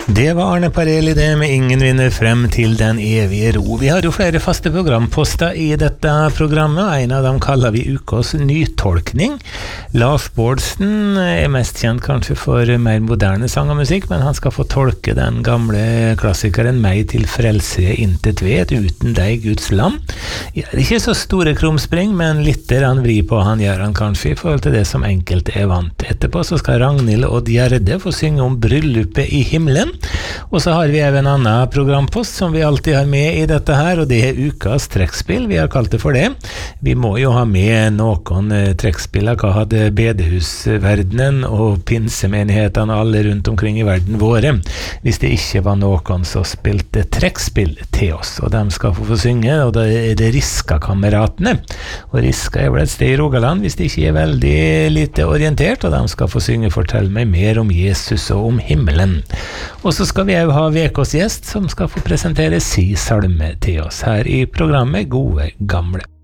Det var Arne Parelli det med Ingen vinner frem til den evige ro. Vi har jo flere faste programposter i dette programmet, og en av dem kaller vi ukas nytolkning. Lars Bårdsen er mest kjent kanskje for mer moderne sang og musikk, men han skal få tolke den gamle klassikeren Meg til frelse intet vet, uten deg Guds lam. Det er ikke så store krumspring, men litt han vrir på han gjør han kanskje i forhold til det som enkelte er vant. Etterpå så skal Ragnhild og Gjerde få synge om bryllupet i himmelen. Og så har vi en annen programpost som vi alltid har med i dette her, og det er ukas trekkspill, vi har kalt det for det. Vi må jo ha med noen trekkspill av hva hadde bedehusverdenen og pinsemenighetene alle rundt omkring i verden våre, hvis det ikke var noen som spilte trekkspill til oss, og de skal få synge, og da er det Riska-kameratene. Og Riska er vel et sted i Rogaland, hvis de ikke er veldig lite orientert, og de skal få synge Fortell meg mer om Jesus og om himmelen. Og så skal vi jo ha VKs gjest som skal få presentere si salme til oss her i programmet Gode Gamle.